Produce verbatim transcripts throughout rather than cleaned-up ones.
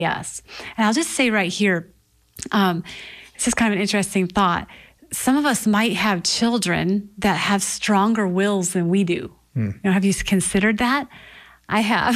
Yes. And I'll just say right here, um, this is kind of an interesting thought. Some of us might have children that have stronger wills than we do. Hmm. You know, have you considered that? I have.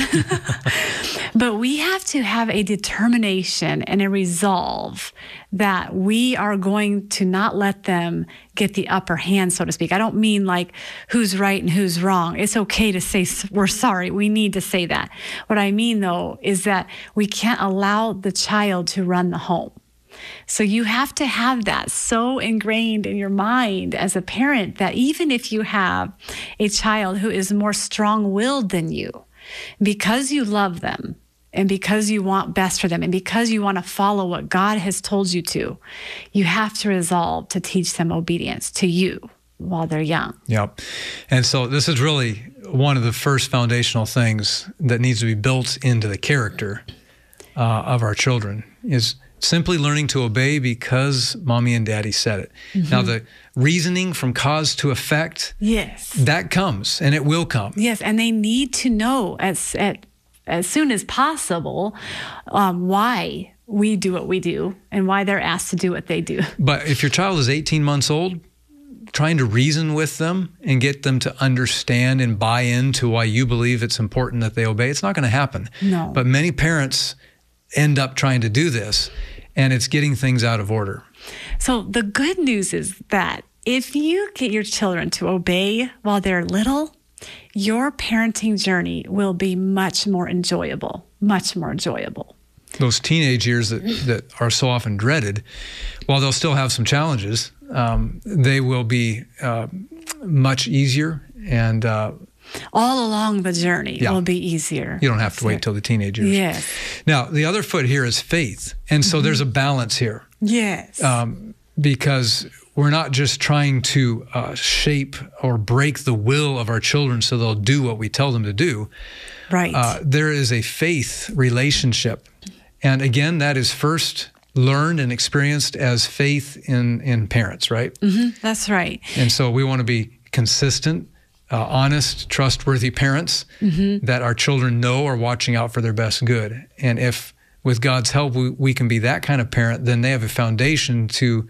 But we have to have a determination and a resolve that we are going to not let them get the upper hand, so to speak. I don't mean like who's right and who's wrong. It's okay to say we're sorry. We need to say that. What I mean, though, is that we can't allow the child to run the home. So you have to have that so ingrained in your mind as a parent that even if you have a child who is more strong-willed than you, because you love them and because you want best for them and because you want to follow what God has told you to, you have to resolve to teach them obedience to you while they're young. Yep. And so this is really one of the first foundational things that needs to be built into the character uh, of our children is simply learning to obey because mommy and daddy said it. Mm-hmm. Now, the reasoning from cause to effect, yes, that comes and it will come. Yes, and they need to know as at, as soon as possible um, why we do what we do and why they're asked to do what they do. But if your child is eighteen months old, trying to reason with them and get them to understand and buy into why you believe it's important that they obey, it's not going to happen. No. But many parents end up trying to do this, and it's getting things out of order. So the good news is that if you get your children to obey while they're little, your parenting journey will be much more enjoyable, much more enjoyable. Those teenage years that, that are so often dreaded, while they'll still have some challenges, um, they will be uh, much easier and uh, all along the journey yeah. will be easier. You don't have to wait till the teenage years. Yes. Now, the other foot here is faith. And so mm-hmm. there's a balance here. Yes. Um, because we're not just trying to uh, shape or break the will of our children so they'll do what we tell them to do. Right. Uh, there is a faith relationship. And again, that is first learned and experienced as faith in, in parents, right? Mm-hmm. That's right. And so we want to be consistent, Uh, honest, trustworthy parents mm-hmm. that our children know are watching out for their best good. And if, with God's help, we, we can be that kind of parent, then they have a foundation to,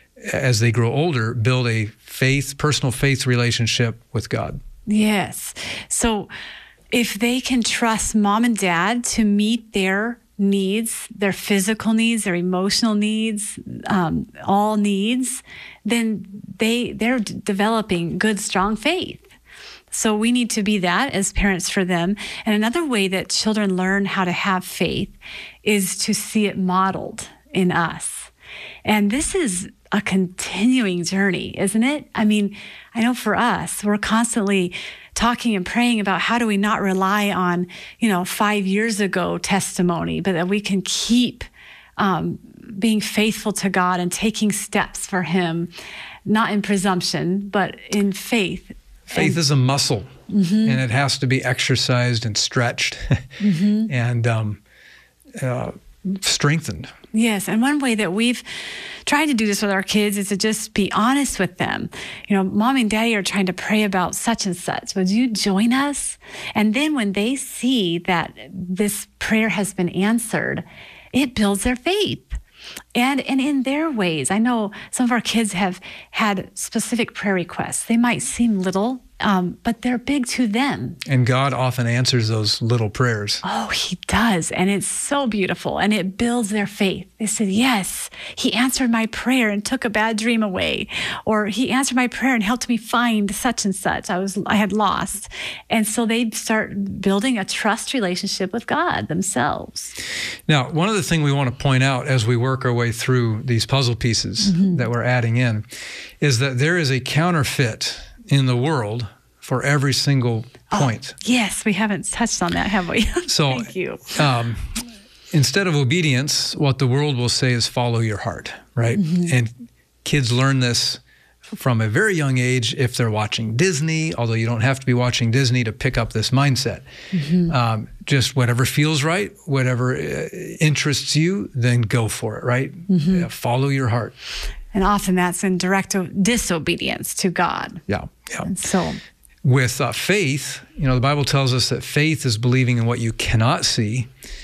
as they grow older, build a faith, personal faith relationship with God. Yes. So if they can trust mom and dad to meet their needs, their physical needs, their emotional needs, um, all needs, then they, they're d- developing good, strong faith. So we need to be that as parents for them. And another way that children learn how to have faith is to see it modeled in us. And this is a continuing journey, isn't it? I mean, I know for us, we're constantly talking and praying about how do we not rely on, you know, five years ago testimony, but that we can keep um, being faithful to God and taking steps for Him, not in presumption, but in faith. Faith and, is a muscle, mm-hmm. and it has to be exercised and stretched mm-hmm. and um, uh, strengthened. Yes, and one way that we've tried to do this with our kids is to just be honest with them. You know, mom and daddy are trying to pray about such and such. Would you join us? And then when they see that this prayer has been answered, it builds their faith. And and in their ways, I know some of our kids have had specific prayer requests. They might seem little, um, but they're big to them. And God often answers those little prayers. Oh, He does. And it's so beautiful. And it builds their faith. They said, yes, He answered my prayer and took a bad dream away. Or He answered my prayer and helped me find such and such I was I had lost. And so they start building a trust relationship with God themselves. Now, one other thing we want to point out as we work our way through these puzzle pieces mm-hmm. that we're adding in is that there is a counterfeit in the world for every single point. Oh, yes, we haven't touched on that, have we? So, Thank you. Um, instead of obedience, what the world will say is follow your heart, right? Mm-hmm. And kids learn this from a very young age if they're watching Disney, although you don't have to be watching Disney to pick up this mindset. Mm-hmm. Um, just whatever feels right, whatever uh, interests you, then go for it, right? Mm-hmm. Yeah, follow your heart. And often that's in direct disobedience to God. Yeah, yeah. And so, with uh, faith, you know, the Bible tells us that faith is believing in what you cannot see,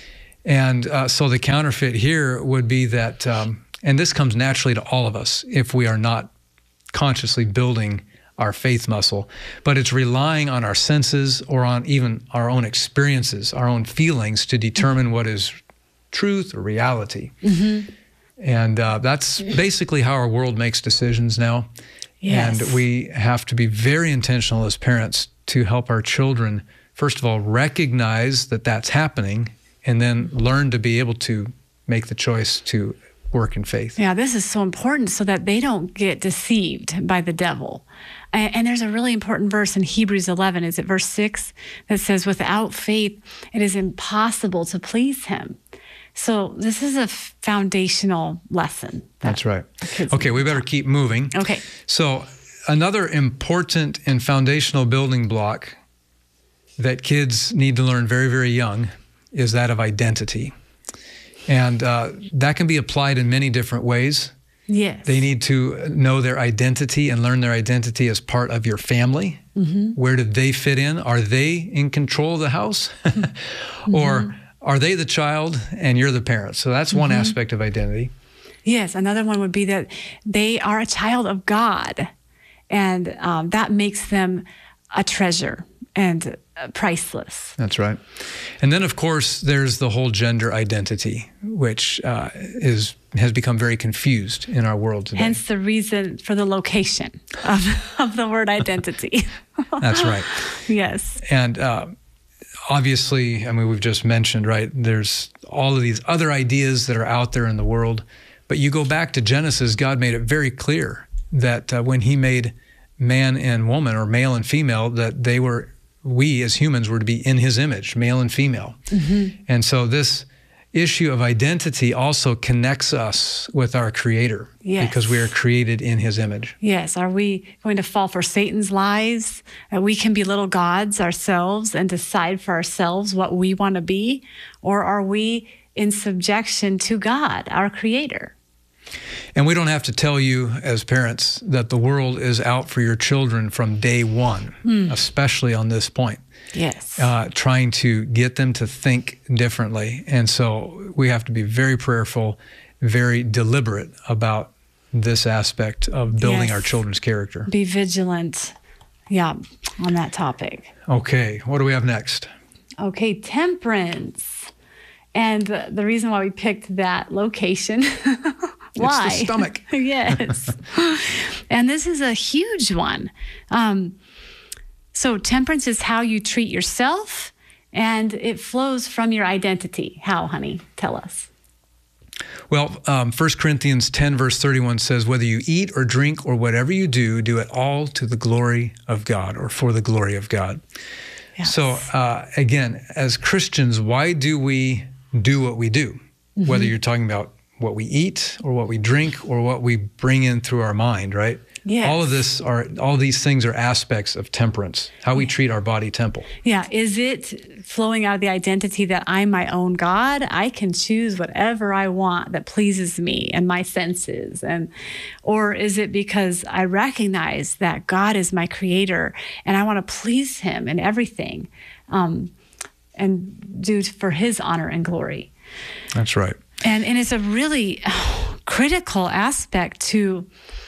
And uh, so the counterfeit here would be that, um, and this comes naturally to all of us if we are not consciously building our faith muscle, but it's relying on our senses or on even our own experiences, our own feelings to determine what is truth or reality. Mm-hmm. And uh, that's basically how our world makes decisions now. Yes. And we have to be very intentional as parents to help our children, first of all, recognize that that's happening, and then learn to be able to make the choice to work in faith. Yeah, this is so important so that they don't get deceived by the devil. And, and there's a really important verse in Hebrews eleven, is it verse six, that says, without faith, it is impossible to please him. So this is a foundational lesson. That That's right. Okay, we better keep moving. Okay. So another important and foundational building block that kids need to learn very, very young is that of identity. And uh, that can be applied in many different ways. Yes. They need to know their identity and learn their identity as part of your family. Mm-hmm. Where did they fit in? Are they in control of the house? mm-hmm. Or are they the child and you're the parent? So that's one mm-hmm. aspect of identity. Yes. Another one would be that they are a child of God, and um, that makes them a treasure and uh, priceless. That's right. And then, of course, there's the whole gender identity, which uh, is has become very confused in our world today. Hence the reason for the location of, of the word identity. That's right. Yes. And uh, obviously, I mean, we've just mentioned, right, there's all of these other ideas that are out there in the world. But you go back to Genesis, God made it very clear that uh, when he made man and woman, or male and female, that they were, we as humans were to be in his image, male and female. Mm-hmm. And so this issue of identity also connects us with our Creator. Yes. Because we are created in his image. Yes. Are we going to fall for Satan's lies? That we can be little gods ourselves and decide for ourselves what we want to be? Or are we in subjection to God, our Creator? And we don't have to tell you as parents that the world is out for your children from day one, mm. especially on this point. Yes. Uh, trying to get them to think differently. And so we have to be very prayerful, very deliberate about this aspect of building yes. our children's character. Be vigilant, yeah, on that topic. Okay, what do we have next? Okay, temperance. And the, the reason why we picked that location why? It's the stomach. Yes. And this is a huge one. Um, so temperance is how you treat yourself, and it flows from your identity. How, honey? Tell us. Well, um, First Corinthians ten, verse thirty-one says, whether you eat or drink or whatever you do, do it all to the glory of God, or for the glory of God. Yes. So uh, again, as Christians, why do we do what we do? Mm-hmm. Whether you're talking about what we eat or what we drink or what we bring in through our mind, right? Yes. All of this are, all these things are aspects of temperance, how we treat our body temple. Yeah. Is it flowing out of the identity that I'm my own God? I can choose whatever I want that pleases me and my senses. And, or is it because I recognize that God is my Creator and I want to please him in everything, um, and do for his honor and glory? That's right. And, and it's a really oh, critical aspect to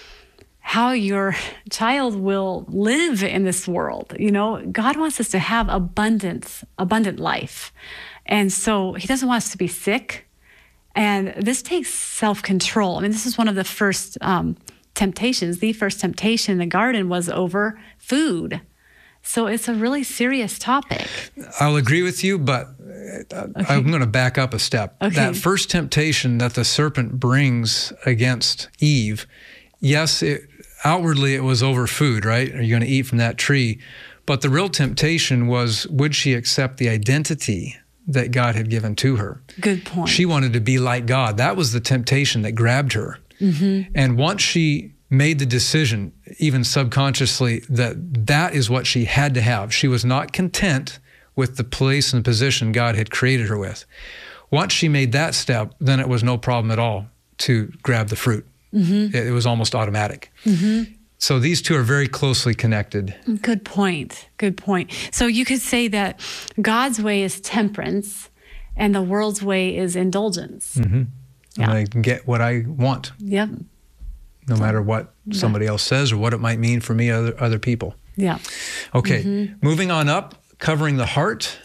how your child will live in this world. You know, God wants us to have abundance, abundant life. And so he doesn't want us to be sick. And this takes self-control. I mean, this is one of the first um, temptations. The first temptation in the garden was over food. So it's a really serious topic. I'll agree with you, but okay. I'm going to back up a step. Okay. That first temptation that the serpent brings against Eve, yes, it, outwardly it was over food, right? Are you going to eat from that tree? But the real temptation was, would she accept the identity that God had given to her? Good point. She wanted to be like God. That was the temptation that grabbed her. Mm-hmm. And once she made the decision, even subconsciously, that that is what she had to have. She was not content with the place and position God had created her with. Once she made that step, then it was no problem at all to grab the fruit. Mm-hmm. It, it was almost automatic. Mm-hmm. So these two are very closely connected. Good point. Good point. So you could say that God's way is temperance, And the world's way is indulgence. Mm-hmm. Yeah. And I can get what I want, Yep. no matter what somebody else says or what it might mean for me or other, other people. Yeah. Okay, Mm-hmm. moving on up, covering the heart,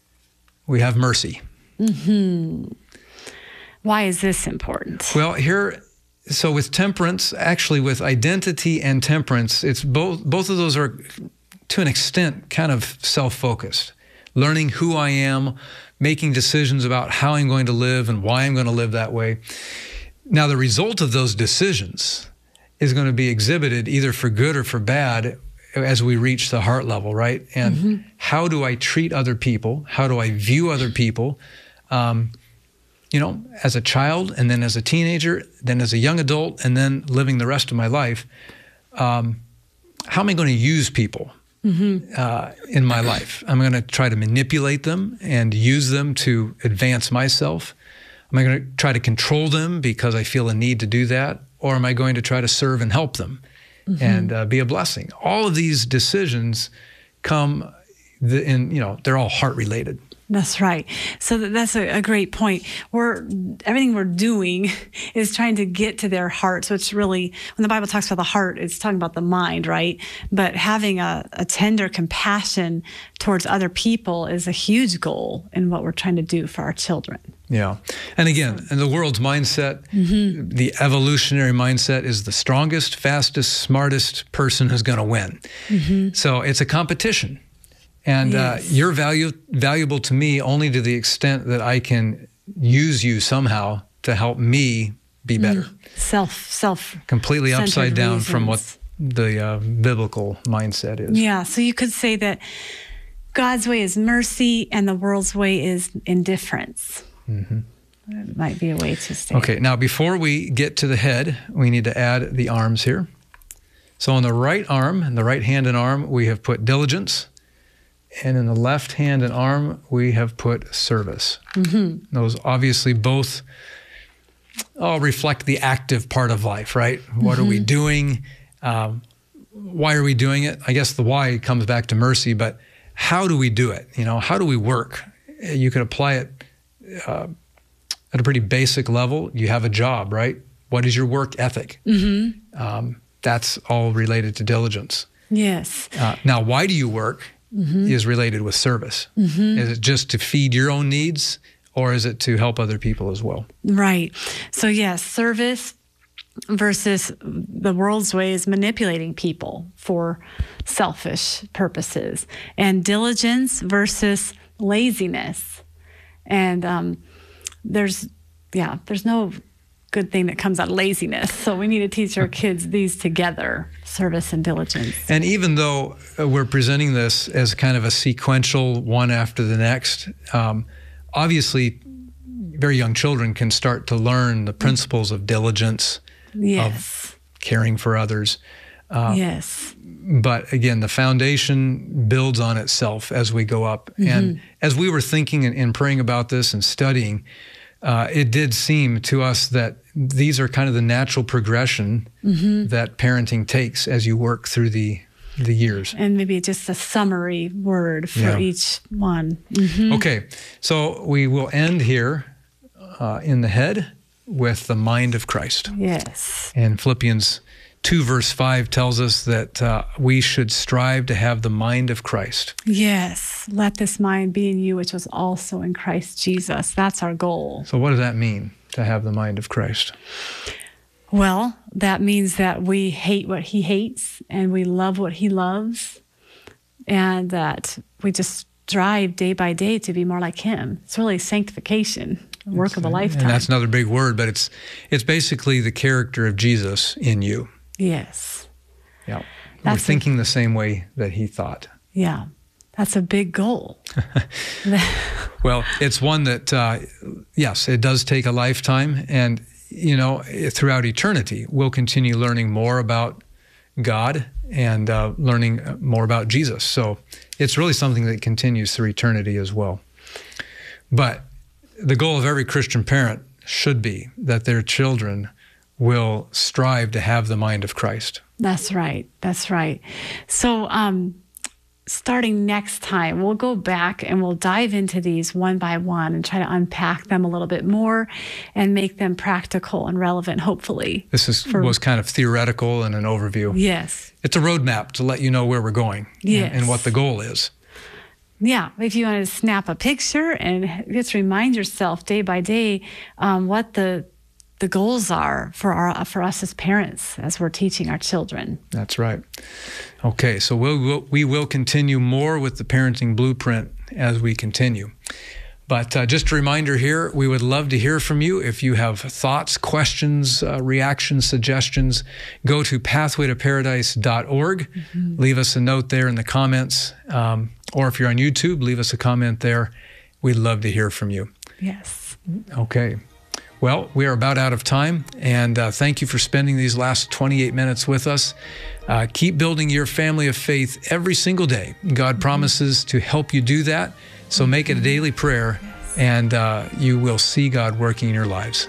we have mercy. Mm-hmm. Why is this important? Well, here, so with temperance, actually with identity and temperance, it's both, both of those are to an extent kind of self-focused. Learning who I am, making decisions about how I'm going to live and why I'm going to live that way. Now, the result of those decisions is going to be exhibited either for good or for bad as we reach the heart level, right? And mm-hmm. how do I treat other people? How do I view other people? Um, you know, as a child, and then as a teenager, then as a young adult, and then living the rest of my life. Um, how am I going to use people mm-hmm. uh, in my life? Am I going to try to manipulate them and use them to advance myself? Am I going to try to control them because I feel a need to do that? Or am I going to try to serve and help them mm-hmm. and uh, be a blessing? All of these decisions come the, in, you know, they're all heart related. That's right. So that's a, a great point. We're everything we're doing is trying to get to their hearts, which really, when the Bible talks about the heart, it's talking about the mind, right? But having a, a tender compassion towards other people is a huge goal in what we're trying to do for our children. Yeah. And again, in the world's mindset, mm-hmm. the evolutionary mindset is the strongest, fastest, smartest person who's going to win. Mm-hmm. So it's a competition. And yes. uh, you're value, valuable to me only to the extent that I can use you somehow to help me be better. Mm. Self, self. Completely upside down reasons. From what the uh, biblical mindset is. Yeah, so you could say that God's way is mercy and the world's way is indifference. Mm-hmm. That might be a way to say Okay, it. Now before we get to the head, we need to add the arms here. So on the right arm, and the right hand and arm, we have put diligence. And in the left hand and arm, we have put service. Mm-hmm. Those obviously both all reflect the active part of life, right? Mm-hmm. What are we doing? Um, why are we doing it? I guess the why comes back to mercy, but how do we do it? You know, how do we work? You can apply it uh, at a pretty basic level. You have a job, right? What is your work ethic? Mm-hmm. Um, that's all related to diligence. Yes. Uh, now, why do you work? Mm-hmm. Is related with service. Mm-hmm. Is it just to feed your own needs, or is it to help other people as well? Right. So yes, service versus the world's way is manipulating people for selfish purposes, and diligence versus laziness. And um, there's, yeah, there's no good thing that comes out of laziness. So we need to teach our kids these together, service and diligence. And even though we're presenting this as kind of a sequential one after the next, um, obviously very young children can start to learn the principles of diligence, yes. of caring for others. Uh, yes. But again, the foundation builds on itself as we go up. Mm-hmm. And as we were thinking and, and praying about this and studying, Uh, it did seem to us that these are kind of the natural progression mm-hmm. that parenting takes as you work through the the years. And maybe just a summary word for yeah. each one. Mm-hmm. Okay, so we will end here uh, in the head with the mind of Christ. Yes. And Philippians two verse five tells us that uh, we should strive to have the mind of Christ. Yes. Let this mind be in you, which was also in Christ Jesus. That's our goal. So what does that mean, to have the mind of Christ? Well, that means that we hate what he hates and we love what he loves, and that we just strive day by day to be more like him. It's really sanctification, the work it's, of a lifetime. And that's another big word, but it's it's basically the character of Jesus in you. Yes. Yeah. We're thinking a, the same way that he thought. Yeah. That's a big goal. Well, it's one that, uh, yes, it does take a lifetime. And, you know, throughout eternity, we'll continue learning more about God and uh, learning more about Jesus. So it's really something that continues through eternity as well. But the goal of every Christian parent should be that their children will strive to have the mind of Christ. That's right. That's right. So, um, starting next time, we'll go back and we'll dive into these one by one and try to unpack them a little bit more and make them practical and relevant, hopefully. This is, for, was kind of theoretical and an overview. Yes. It's a roadmap to let you know where we're going yes. and, and what the goal is. Yeah, if you want to snap a picture and just remind yourself day by day um, what the the goals are for our for us as parents as we're teaching our children. That's right. Okay, so we'll, we'll, we will continue more with the Parenting Blueprint as we continue. But uh, just a reminder here, we would love to hear from you. If you have thoughts, questions, uh, reactions, suggestions, go to pathway to paradise dot org. Mm-hmm. Leave us a note there in the comments. Um, or if you're on YouTube, leave us a comment there. We'd love to hear from you. Yes. Okay. Well, we are about out of time, and uh, thank you for spending these last twenty-eight minutes with us. Uh, keep building your family of faith every single day. God mm-hmm. promises to help you do that, so make it a daily prayer, yes. and uh, you will see God working in your lives.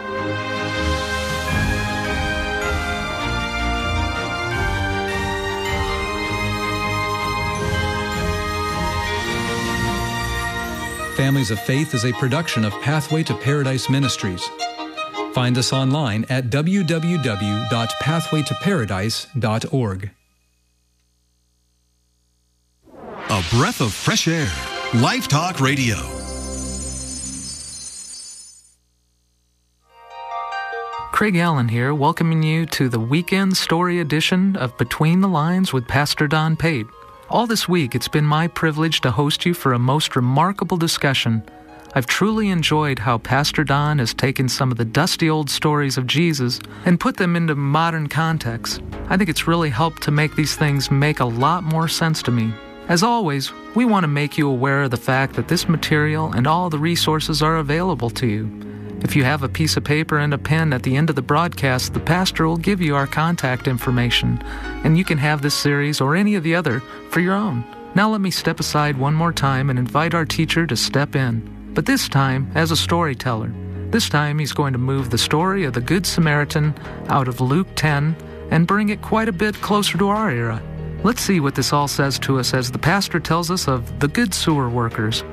Families of Faith is a production of Pathway to Paradise Ministries. Find us online at w w w dot pathway to paradise dot org. A breath of fresh air. Life Talk Radio. Craig Allen here, welcoming you to the weekend story edition of Between the Lines with Pastor Don Pate. All this week, it's been my privilege to host you for a most remarkable discussion. I've truly enjoyed how Pastor Don has taken some of the dusty old stories of Jesus and put them into modern context. I think it's really helped to make these things make a lot more sense to me. As always, we want to make you aware of the fact that this material and all the resources are available to you. If you have a piece of paper and a pen at the end of the broadcast, the pastor will give you our contact information, and you can have this series or any of the other for your own. Now let me step aside one more time and invite our teacher to step in, but this time as a storyteller. This time he's going to move the story of the Good Samaritan out of Luke ten and bring it quite a bit closer to our era. Let's see what this all says to us as the pastor tells us of the good sewer workers.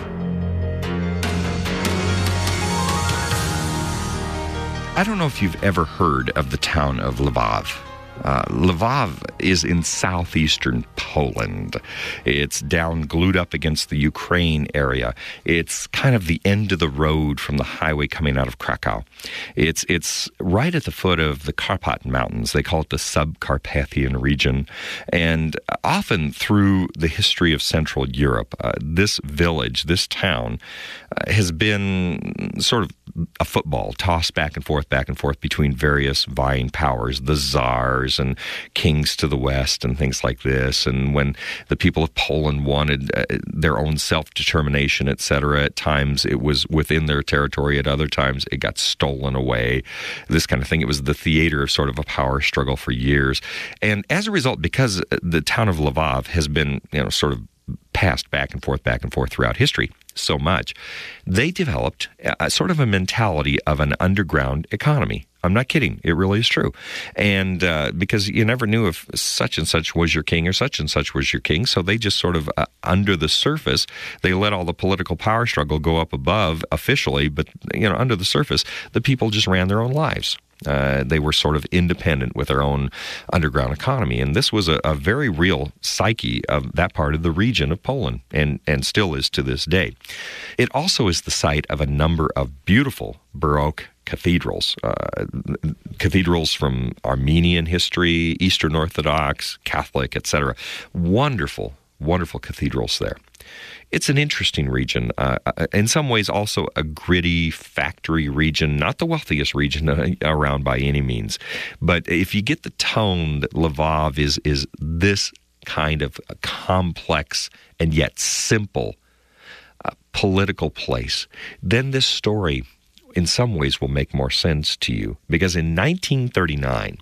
I don't know if you've ever heard of the town of Lvov. Uh, Lvov is in southeastern Poland. It's down, glued up against the Ukraine area. It's kind of the end of the road from the highway coming out of Krakow. It's it's right at the foot of the Carpat Mountains. They call it the Subcarpathian region. And often through the history of Central Europe, uh, this village, this town, uh, has been sort of a football tossed back and forth, back and forth between various vying powers, the czars and kings to the west and things like this. And when the people of Poland wanted uh, their own self-determination, et cetera, at times it was within their territory. At other times it got stolen away, this kind of thing. It was the theater of sort of a power struggle for years. And as a result, because the town of Lvov has been, you know, sort of passed back and forth, back and forth throughout history so much, they developed a, sort of a mentality of an underground economy. I'm not kidding. It really is true. And uh, because you never knew if such and such was your king or such and such was your king, so they just sort of, uh, under the surface, they let all the political power struggle go up above officially, but, you know, under the surface, the people just ran their own lives. Uh, they were sort of independent with their own underground economy. And this was a, a very real psyche of that part of the region of Poland, and, and still is to this day. It also is the site of a number of beautiful Baroque cathedrals, uh, cathedrals from Armenian history, Eastern Orthodox, Catholic, et cetera. Wonderful, wonderful cathedrals there. It's an interesting region, uh, in some ways also a gritty factory region, not the wealthiest region around by any means. But if you get the tone that Lvov is, is this kind of complex and yet simple uh, political place, then this story in some ways will make more sense to you. Because in nineteen thirty-nine,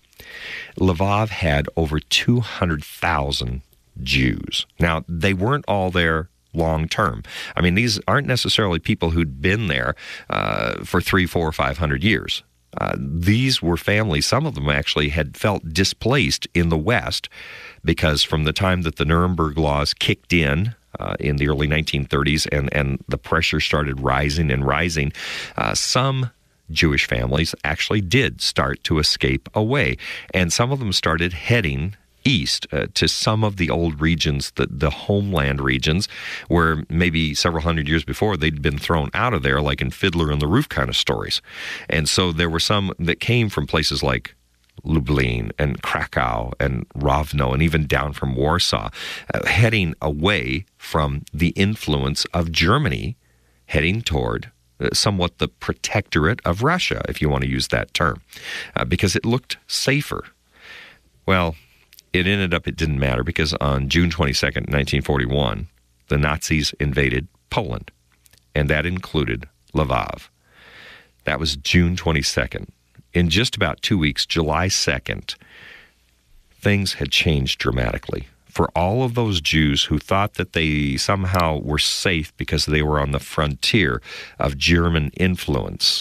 Lvov had over two hundred thousand Jews. Now, they weren't all there long term. I mean, these aren't necessarily people who'd been there uh, for three, four, five hundred years. Uh, these were families, some of them actually had felt displaced in the West because from the time that the Nuremberg laws kicked in uh, in the early nineteen thirties and, and the pressure started rising and rising, uh, some Jewish families actually did start to escape away. And some of them started heading east uh, to some of the old regions, the, the homeland regions, where maybe several hundred years before they'd been thrown out of there, like in Fiddler on the Roof kind of stories. And so there were some that came from places like Lublin and Krakow and Rovno and even down from Warsaw, uh, heading away from the influence of Germany, heading toward uh, somewhat the protectorate of Russia, if you want to use that term, uh, because it looked safer. Well, it ended up, it didn't matter, because on June twenty-second, nineteen forty-one, the Nazis invaded Poland, and that included Lvov. That was June twenty-second. In just about two weeks, July second, things had changed dramatically. For all of those Jews who thought that they somehow were safe because they were on the frontier of German influence,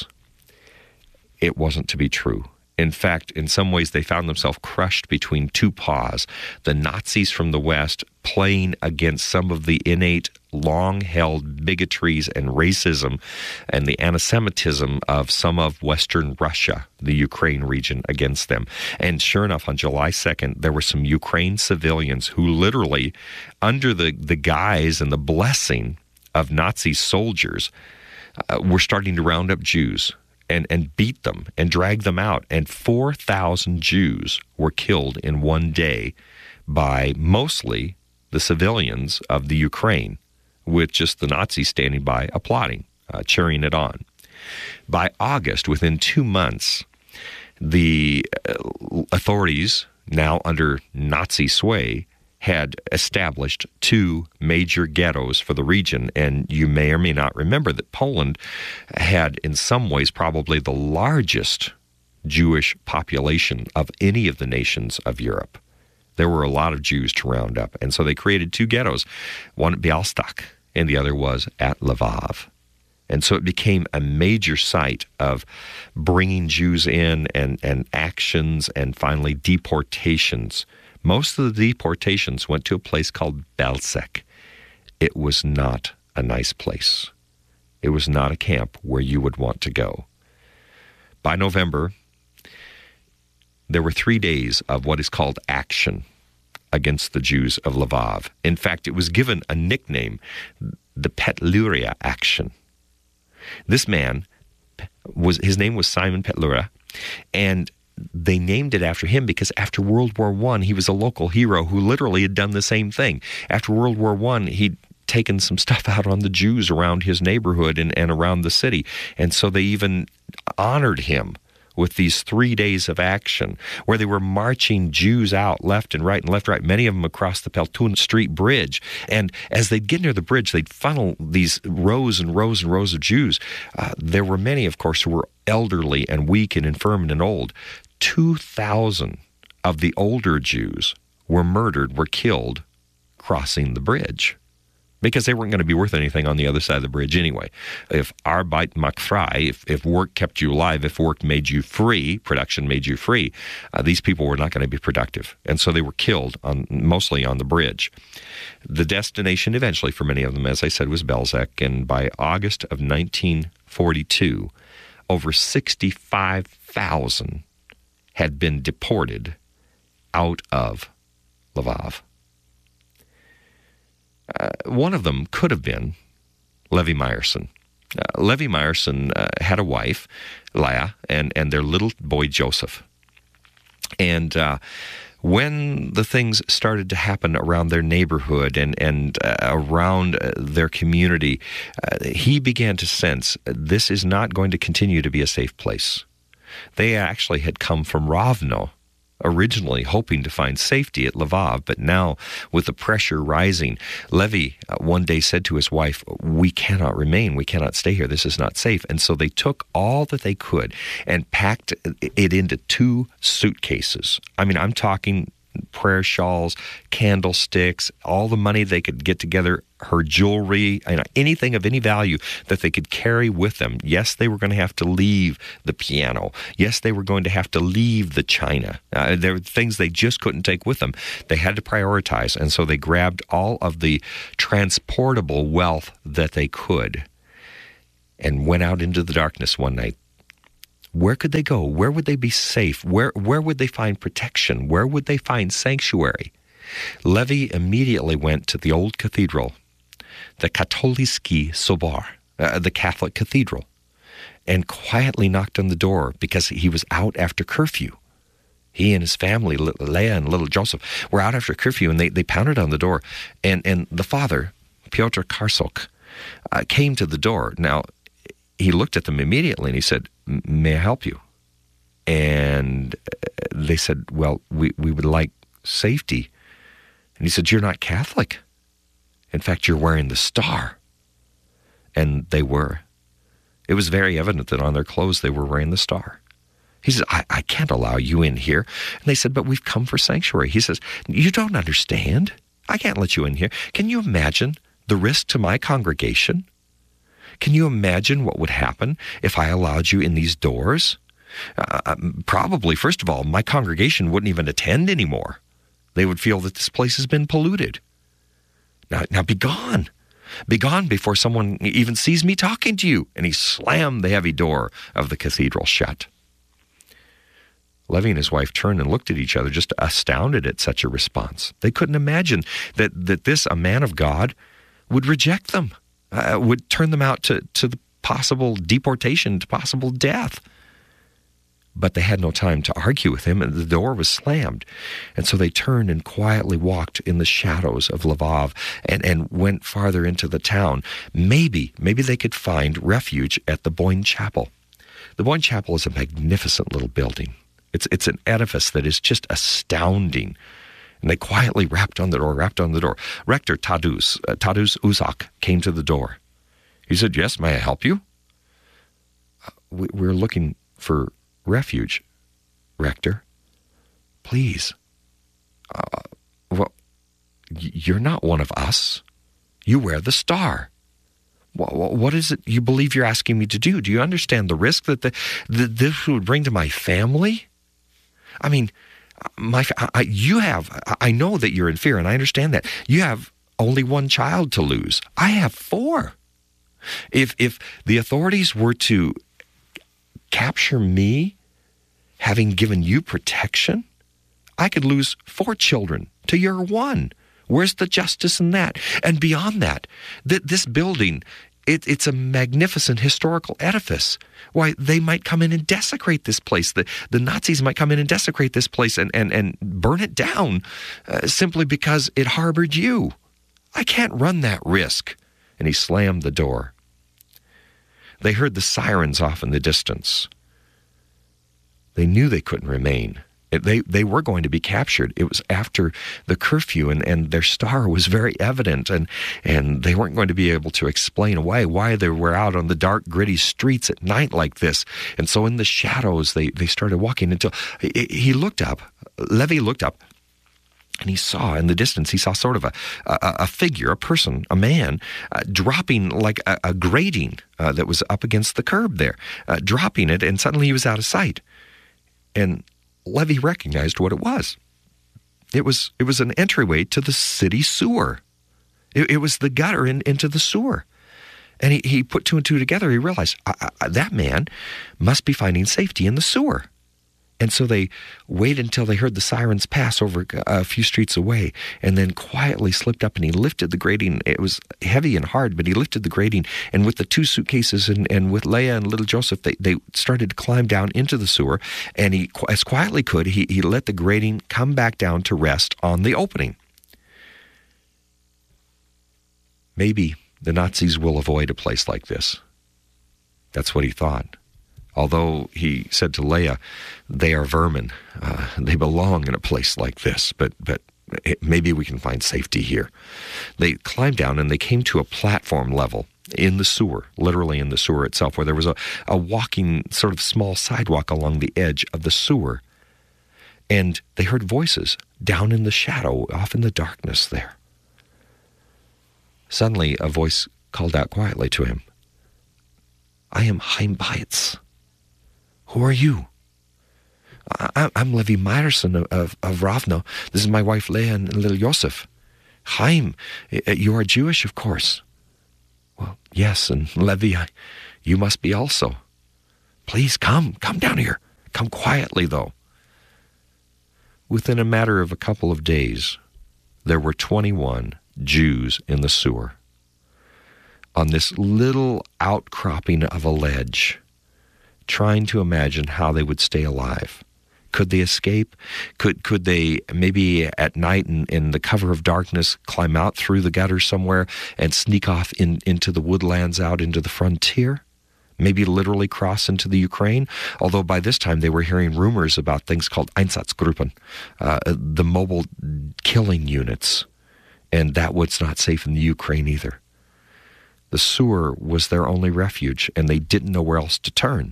it wasn't to be true. In fact, in some ways, they found themselves crushed between two paws. The Nazis from the West playing against some of the innate, long-held bigotries and racism and the anti-Semitism of some of Western Russia, the Ukraine region, against them. And sure enough, on July second, there were some Ukraine civilians who literally, under the, the guise and the blessing of Nazi soldiers, uh, were starting to round up Jews and, and beat them and drag them out. And four thousand Jews were killed in one day by mostly the civilians of the Ukraine, with just the Nazis standing by applauding, uh, cheering it on. By August, within two months, the authorities, now under Nazi sway, had established two major ghettos for the region. And you may or may not remember that Poland had, in some ways, probably the largest Jewish population of any of the nations of Europe. There were a lot of Jews to round up. And so they created two ghettos, one at Bialystok and the other was at Lvov. And so it became a major site of bringing Jews in and, and actions and finally deportations. Most of the deportations went to a place called Belzec. It was not a nice place. It was not a camp where you would want to go. By November, there were three days of what is called action against the Jews of Lvov. In fact, it was given a nickname, the Petluria Action. This man, was his name was Simon Petlura, and they named it after him because after World War One, he was a local hero who literally had done the same thing. After World War One, he'd taken some stuff out on the Jews around his neighborhood and, and around the city. And so they even honored him with these three days of action where they were marching Jews out left and right and left, right, many of them across the Peltoun Street Bridge. And as they'd get near the bridge, they'd funnel these rows and rows and rows of Jews. Uh, there were many, of course, who were elderly and weak and infirm and old. two thousand of the older Jews were murdered, were killed crossing the bridge because they weren't going to be worth anything on the other side of the bridge anyway. If Arbeit macht frei, if, if work kept you alive, if work made you free, production made you free, uh, these people were not going to be productive. And so they were killed on mostly on the bridge. The destination eventually for many of them, as I said, was Belzec. And by August of nineteen forty-two, over sixty-five thousand had been deported out of Lvov. Uh, one of them could have been Levi Meyerson. Uh, Levi Meyerson uh, had a wife, Leah, and, and their little boy, Joseph. And uh, when the things started to happen around their neighborhood and, and uh, around uh, their community, uh, he began to sense this is not going to continue to be a safe place. They actually had come from Rovno, originally hoping to find safety at Lvov, but now with the pressure rising, Levi uh, one day said to his wife, we cannot remain, we cannot stay here, this is not safe. And so they took all that they could and packed it into two suitcases. I mean, I'm talking prayer shawls, candlesticks, all the money they could get together, her jewelry, you know, anything of any value that they could carry with them. Yes, they were going to have to leave the piano. Yes, they were going to have to leave the china. Uh, there were things they just couldn't take with them. They had to prioritize, and so they grabbed all of the transportable wealth that they could and went out into the darkness one night. Where could they go? Where would they be safe? Where where would they find protection? Where would they find sanctuary? Levi immediately went to the old cathedral, the Katolicki Sobor, uh, the Catholic cathedral, and quietly knocked on the door because he was out after curfew. He and his family, Leah and little Joseph, were out after curfew, and they, they pounded on the door. And, and the father, Piotr Karsok, uh, came to the door. Now, he looked at them immediately, and he said, "May I help you?" And they said, "Well, we, we would like safety." And he said, "You're not Catholic. In fact, you're wearing the star." And they were. It was very evident that on their clothes they were wearing the star. He says, I, I can't allow you in here. And they said, "But we've come for sanctuary." He says, "You don't understand. I can't let you in here. Can you imagine the risk to my congregation? Can you imagine what would happen if I allowed you in these doors? Uh, probably, first of all, my congregation wouldn't even attend anymore. They would feel that this place has been polluted. Now, now be gone. Be gone before someone even sees me talking to you." And he slammed the heavy door of the cathedral shut. Levi and his wife turned and looked at each other, just astounded at such a response. They couldn't imagine that, that this, a man of God, would reject them, uh, would turn them out to, to the possible deportation, to possible death. But they had no time to argue with him, and the door was slammed. And so they turned and quietly walked in the shadows of Lvov and, and went farther into the town. Maybe, maybe they could find refuge at the Boyne Chapel. The Boyne Chapel is a magnificent little building. It's, it's an edifice that is just astounding. And they quietly rapped on the door, rapped on the door. Rector Tadeusz, uh, Tadeusz Uzak came to the door. He said, "Yes, may I help you?" Uh, we, we're looking for refuge, Rector. Please. Uh, well, you're not one of us. You wear the star. What is it you believe you're asking me to do? Do you understand the risk that, the, that this would bring to my family? I mean, my I, you have, I know that you're in fear, and I understand that. You have only one child to lose. I have four. If if the authorities were to capture me, having given you protection, I could lose four children to your one. Where's the justice in that? And beyond that, th- this building, it, it's a magnificent historical edifice. Why, they might come in and desecrate this place. The, the Nazis might come in and desecrate this place and, and, and burn it down uh, simply because it harbored you. I can't run that risk. And he slammed the door. They heard the sirens off in the distance. They knew they couldn't remain. They they were going to be captured. It was after the curfew, and, and their star was very evident, and, and they weren't going to be able to explain away why they were out on the dark, gritty streets at night like this. And so in the shadows, they, they started walking until he, he looked up. Levi looked up, and he saw in the distance, he saw sort of a, a, a figure, a person, a man, uh, dropping like a, a grating uh, that was up against the curb there, uh, dropping it, and suddenly he was out of sight. And Levi recognized what it was. It was it was an entryway to the city sewer. It, it was the gutter in, into the sewer. And he, he put two and two together. He realized I, I, that man must be finding safety in the sewer. And so they waited until they heard the sirens pass over a few streets away, and then quietly slipped up and he lifted the grating. It was heavy and hard, but he lifted the grating, and with the two suitcases and, and with Leah and little Joseph, they, they started to climb down into the sewer, and he, as quietly could, he, he let the grating come back down to rest on the opening. Maybe the Nazis will avoid a place like this. That's what he thought. Although he said to Leah, they are vermin. Uh, they belong in a place like this, but but it, maybe we can find safety here. They climbed down and they came to a platform level in the sewer, literally in the sewer itself, where there was a, a walking sort of small sidewalk along the edge of the sewer. And they heard voices down in the shadow, off in the darkness there. Suddenly, a voice called out quietly to him, "I am Chaim Baetz. Who are you?" I, I'm Levi Meyerson of, of, of Ravno. This is my wife Leah and little Yosef. Chaim, you are Jewish, of course. Well, yes, and Levi, I, you must be also. Please come, come down here. Come quietly, though. Within a matter of a couple of days, there were twenty-one Jews in the sewer. On this little outcropping of a ledge, trying to imagine how they would stay alive. Could they escape? Could could they maybe at night in, in the cover of darkness climb out through the gutter somewhere and sneak off in, into the woodlands out into the frontier? Maybe literally cross into the Ukraine? Although by this time they were hearing rumors about things called Einsatzgruppen, uh, the mobile killing units. And that was not safe in the Ukraine either. The sewer was their only refuge, and they didn't know where else to turn.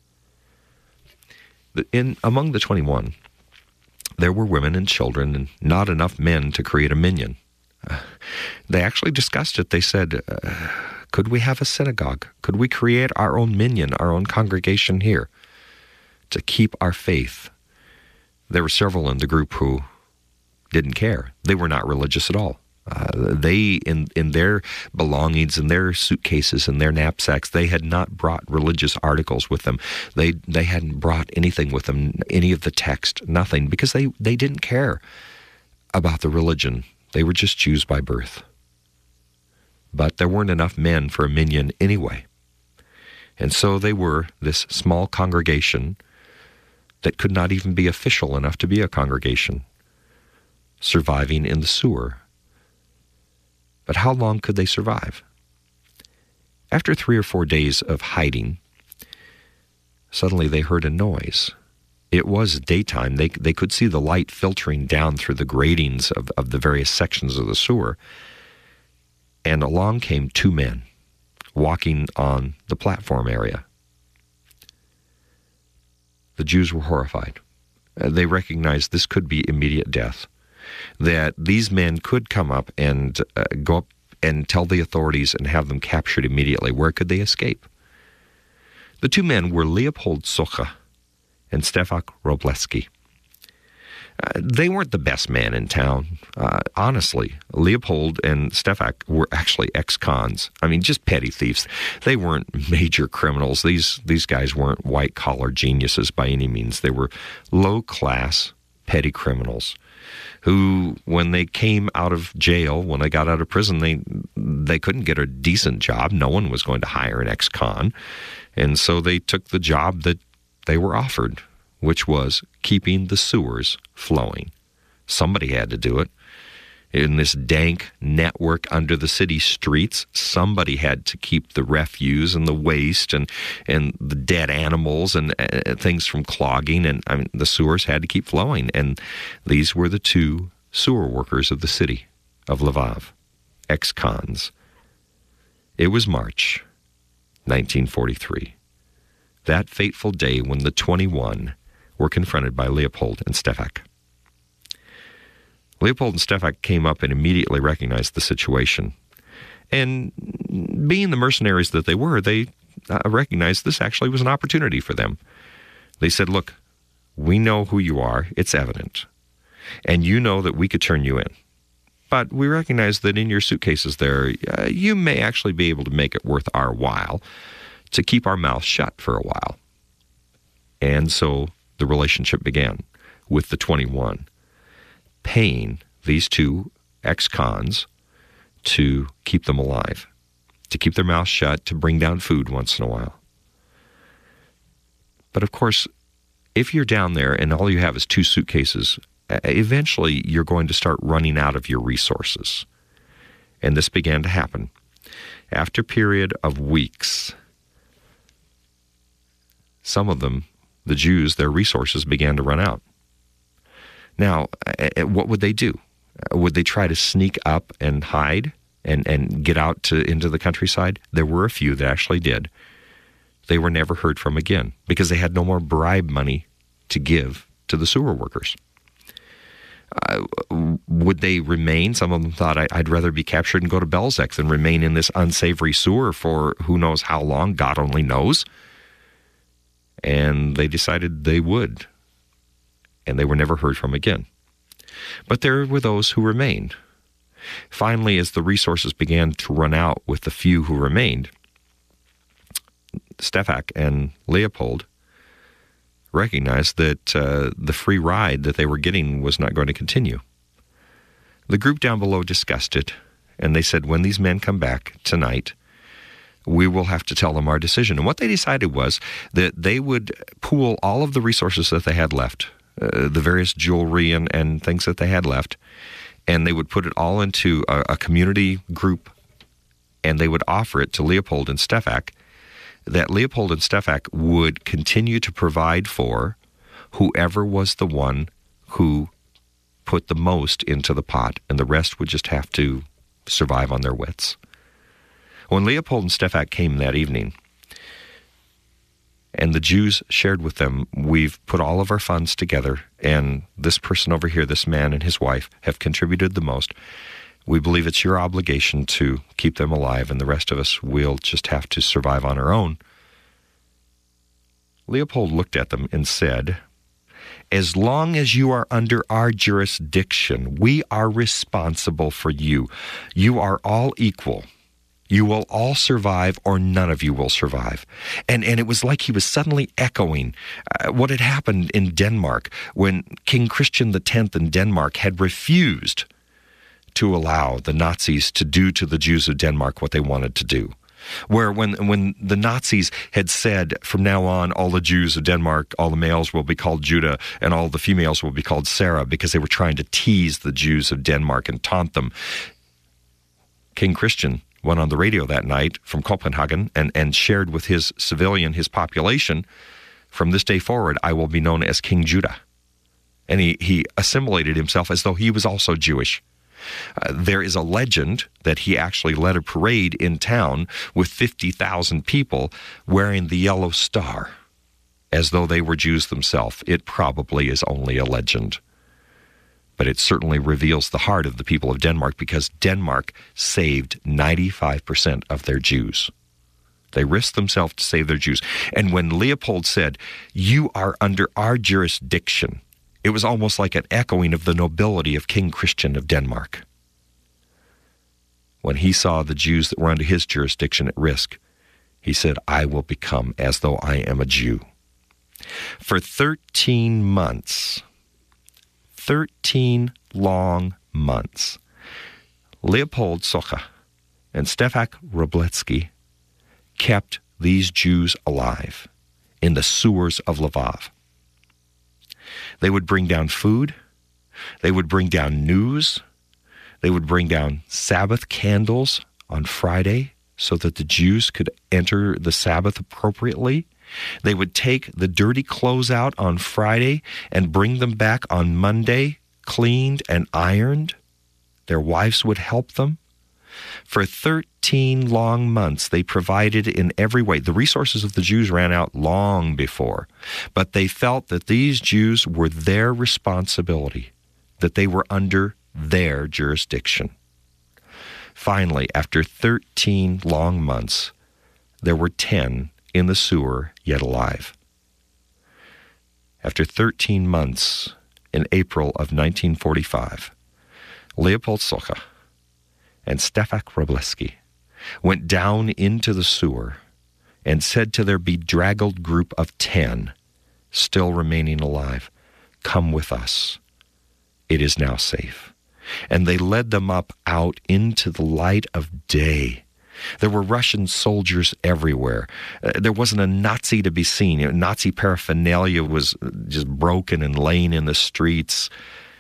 In among the twenty-one, there were women and children and not enough men to create a minyan. Uh, they actually discussed it. They said, uh, could we have a synagogue? Could we create our own minyan, our own congregation here to keep our faith? There were several in the group who didn't care. They were not religious at all. Uh, they, in, in their belongings, in their suitcases, in their knapsacks, they had not brought religious articles with them. They they hadn't brought anything with them, any of the text, nothing, because they, they didn't care about the religion. They were just Jews by birth. But there weren't enough men for a minyan anyway. And so they were this small congregation that could not even be official enough to be a congregation, surviving in the sewer. But how long could they survive? After three or four days of hiding, suddenly they heard a noise. It was daytime. They they could see the light filtering down through the gratings of, of the various sections of the sewer. And along came two men walking on the platform area. The Jews were horrified. Uh, they recognized this could be immediate death, that these men could come up and uh, go up and tell the authorities and have them captured immediately. Where could they escape? The two men were Leopold Socha and Stefak Robleski. Uh, they weren't the best men in town. Uh, honestly, Leopold and Stefak were actually ex-cons. I mean, just petty thieves. They weren't major criminals. These these guys weren't white-collar geniuses by any means. They were low-class, petty criminals who, when they came out of jail, when they got out of prison, they they couldn't get a decent job. No one was going to hire an ex-con. And so they took the job that they were offered, which was keeping the sewers flowing. Somebody had to do it. In this dank network under the city streets, somebody had to keep the refuse and the waste and, and the dead animals and uh, things from clogging. And I mean, the sewers had to keep flowing. And these were the two sewer workers of the city of Lviv, ex-cons. It was March nineteen forty-three, that fateful day when the twenty-one were confronted by Leopold and Stefak. Leopold and Stefak came up and immediately recognized the situation. And being the mercenaries that they were, they uh, recognized this actually was an opportunity for them. They said, look, we know who you are. It's evident. And you know that we could turn you in. But we recognize that in your suitcases there, uh, you may actually be able to make it worth our while to keep our mouths shut for a while. And so the relationship began with the twenty-one, paying these two ex-cons to keep them alive, to keep their mouths shut, to bring down food once in a while. But of course, if you're down there and all you have is two suitcases, eventually you're going to start running out of your resources. And this began to happen. After a period of weeks, some of them, the Jews, their resources began to run out. Now, what would they do? Would they try to sneak up and hide and, and get out to into the countryside? There were a few that actually did. They were never heard from again because they had no more bribe money to give to the sewer workers. Uh, would they remain? Some of them thought, I, I'd rather be captured and go to Belzec than remain in this unsavory sewer for who knows how long, God only knows. And they decided they would. And they were never heard from again. But there were those who remained. Finally, as the resources began to run out with the few who remained, Stefak and Leopold recognized that uh, the free ride that they were getting was not going to continue. The group down below discussed it, and they said, when these men come back tonight, we will have to tell them our decision. And what they decided was that they would pool all of the resources that they had left, uh, the various jewelry and, and things that they had left, and they would put it all into a, a community group, and they would offer it to Leopold and Stefak, that Leopold and Stefak would continue to provide for whoever was the one who put the most into the pot, and the rest would just have to survive on their wits. When Leopold and Stefak came that evening, and the Jews shared with them, we've put all of our funds together, and this person over here, this man and his wife, have contributed the most. We believe it's your obligation to keep them alive, and the rest of us will just have to survive on our own. Leopold looked at them and said, as long as you are under our jurisdiction, we are responsible for you. You are all equal. You will all survive, or none of you will survive. And and it was like he was suddenly echoing uh, what had happened in Denmark when King Christian the Tenth in Denmark had refused to allow the Nazis to do to the Jews of Denmark what they wanted to do. Where when when the Nazis had said, from now on, all the Jews of Denmark, all the males will be called Judah, and all the females will be called Sarah, because they were trying to tease the Jews of Denmark and taunt them. King Christian went on the radio that night from Copenhagen and, and shared with his civilian, his population, from this day forward, I will be known as King Judah. And he, he assimilated himself as though he was also Jewish. Uh, there is a legend that he actually led a parade in town with fifty thousand people wearing the yellow star, as though they were Jews themselves. It probably is only a legend. But it certainly reveals the heart of the people of Denmark, because Denmark saved ninety-five percent of their Jews. They risked themselves to save their Jews. And when Leopold said, you are under our jurisdiction, it was almost like an echoing of the nobility of King Christian of Denmark. When he saw the Jews that were under his jurisdiction at risk, he said, I will become as though I am a Jew. For thirteen months, thirteen long months, Leopold Socha and Stefak Wróblewski kept these Jews alive in the sewers of Lvov. They would bring down food. They would bring down news. They would bring down Sabbath candles on Friday so that the Jews could enter the Sabbath appropriately. They would take the dirty clothes out on Friday and bring them back on Monday, cleaned and ironed. Their wives would help them. For thirteen long months, they provided in every way. The resources of the Jews ran out long before, but they felt that these Jews were their responsibility, that they were under their jurisdiction. Finally, after thirteen long months, there were ten in the sewer yet alive. After thirteen months, in April of nineteen forty-five, Leopold Socha and Stefak Wróblewski went down into the sewer and said to their bedraggled group of ten, still remaining alive, come with us. It is now safe. And they led them up out into the light of day. There were Russian soldiers everywhere. Uh, there wasn't a Nazi to be seen. You know, Nazi paraphernalia was just broken and laying in the streets.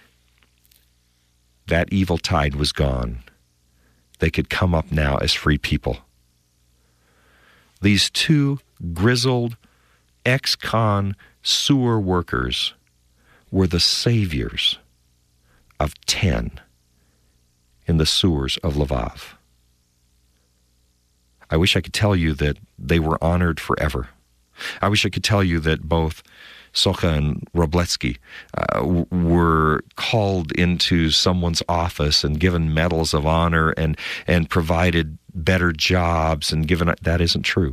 That evil tide was gone. They could come up now as free people. These two grizzled ex-con sewer workers were the saviors of ten in the sewers of Lvov. I wish I could tell you that they were honored forever. I wish I could tell you that both Socha and Wroblewski uh, w- were called into someone's office and given medals of honor and, and provided better jobs and given... That isn't true.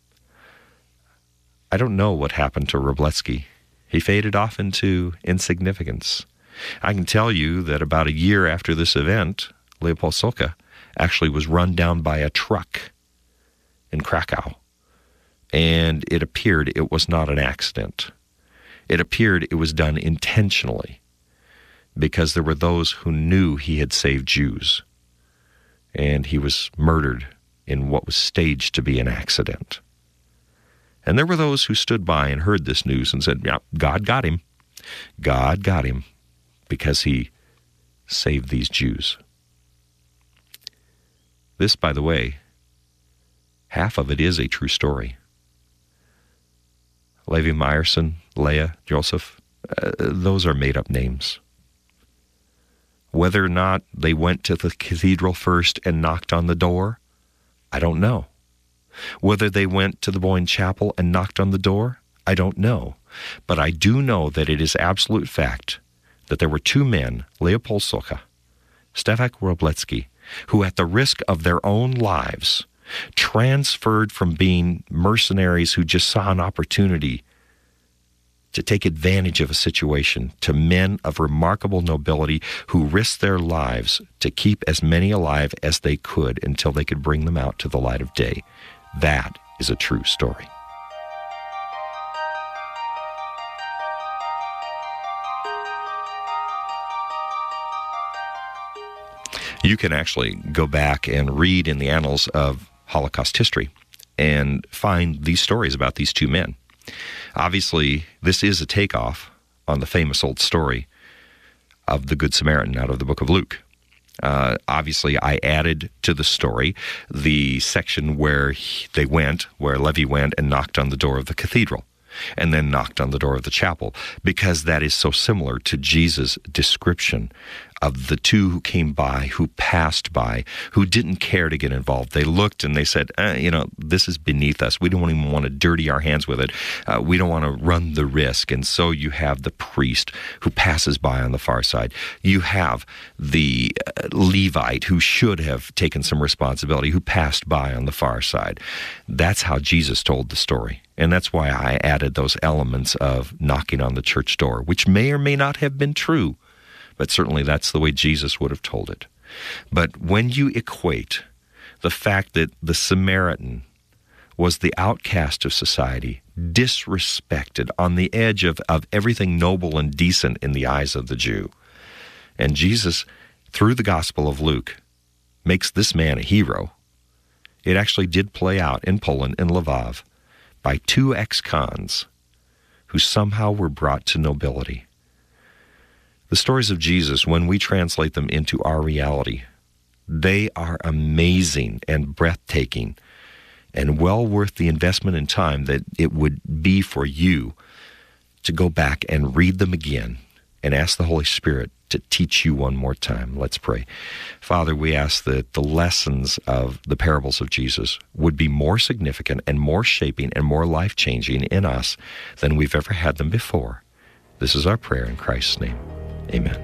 I don't know what happened to Wroblewski. He faded off into insignificance. I can tell you that about a year after this event, Leopold Socha actually was run down by a truck in Krakow. And it appeared it was not an accident. It appeared it was done intentionally because there were those who knew he had saved Jews. And he was murdered in what was staged to be an accident. And there were those who stood by and heard this news and said, yeah, God got him. God got him because he saved these Jews. This, by the way, half of it is a true story. Levi Meyerson, Leah, Joseph, uh, those are made-up names. Whether or not they went to the cathedral first and knocked on the door, I don't know. Whether they went to the Boyne Chapel and knocked on the door, I don't know. But I do know that it is absolute fact that there were two men, Leopold Socha, Stefan Wroblewski, who at the risk of their own lives transferred from being mercenaries who just saw an opportunity to take advantage of a situation to men of remarkable nobility who risked their lives to keep as many alive as they could until they could bring them out to the light of day. That is a true story. You can actually go back and read in the annals of Holocaust history and find these stories about these two men. Obviously, this is a takeoff on the famous old story of the Good Samaritan out of the book of Luke. Uh, obviously, I added to the story the section where he, they went, where Levi went and knocked on the door of the cathedral, and then knocked on the door of the chapel, because that is so similar to Jesus' description of the two who came by, who passed by, who didn't care to get involved. They looked and they said, eh, you know, this is beneath us. We don't even want to dirty our hands with it. Uh, we don't want to run the risk. And so you have the priest who passes by on the far side. You have the uh, Levite who should have taken some responsibility, who passed by on the far side. That's how Jesus told the story. And that's why I added those elements of knocking on the church door, which may or may not have been true, but certainly that's the way Jesus would have told it. But when you equate the fact that the Samaritan was the outcast of society, disrespected, on the edge of, of everything noble and decent in the eyes of the Jew, and Jesus, through the Gospel of Luke, makes this man a hero, it actually did play out in Poland, in Lvov, by two ex-cons who somehow were brought to nobility. The stories of Jesus, when we translate them into our reality, they are amazing and breathtaking and well worth the investment in time that it would be for you to go back and read them again and ask the Holy Spirit to teach you one more time. Let's pray. Father, we ask that the lessons of the parables of Jesus would be more significant and more shaping and more life-changing in us than we've ever had them before. This is our prayer in Christ's name. Amen.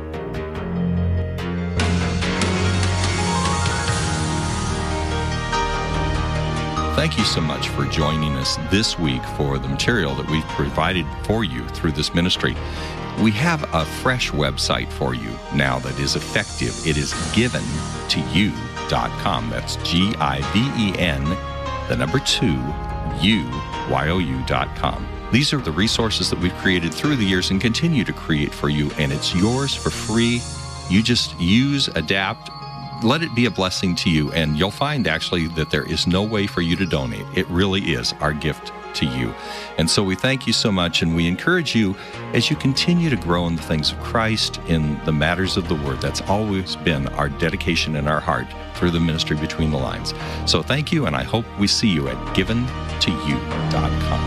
Thank you so much for joining us this week for the material that we've provided for you through this ministry. We have a fresh website for you now that is effective. It is given to you dot com. That's G I V E N, the number two, U, Y O U dot com. These are the resources that we've created through the years and continue to create for you, and it's yours for free. You just use, adapt, let it be a blessing to you, and you'll find actually that there is no way for you to donate. It really is our gift to you. And so we thank you so much, and we encourage you as you continue to grow in the things of Christ, in the matters of the Word. That's always been our dedication in our heart through the ministry Between the Lines. So thank you, and I hope we see you at given to you dot com.